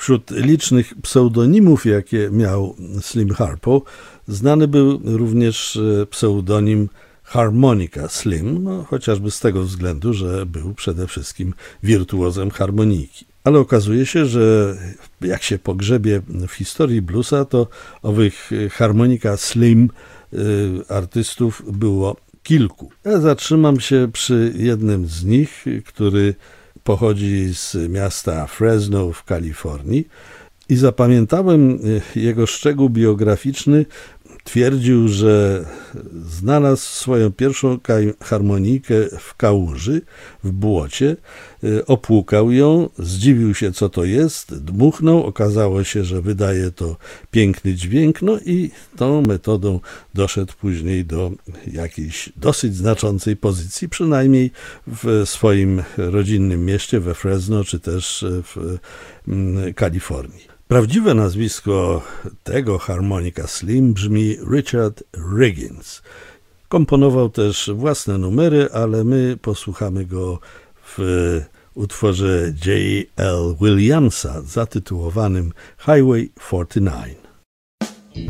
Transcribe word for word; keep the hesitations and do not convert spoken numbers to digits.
Wśród licznych pseudonimów, jakie miał Slim Harpo, znany był również pseudonim Harmonica Slim, no, chociażby z tego względu, że był przede wszystkim wirtuozem harmoniki. Ale okazuje się, że jak się pogrzebie w historii bluesa, to owych Harmonica Slim y, artystów było kilku. Ja zatrzymam się przy jednym z nich, który pochodzi z miasta Fresno w Kalifornii i zapamiętałem jego szczegół biograficzny. Twierdził, że znalazł swoją pierwszą harmonikę w kałuży, w błocie, opłukał ją, zdziwił się, co to jest, dmuchnął, okazało się, że wydaje to piękny dźwięk, no i tą metodą doszedł później do jakiejś dosyć znaczącej pozycji, przynajmniej w swoim rodzinnym mieście we Fresno, czy też w Kalifornii. Prawdziwe nazwisko tego Harmonica Slim brzmi Richard Riggins. Komponował też własne numery, ale my posłuchamy go w utworze J L Williamsa zatytułowanym Highway czterdzieści dziewięć.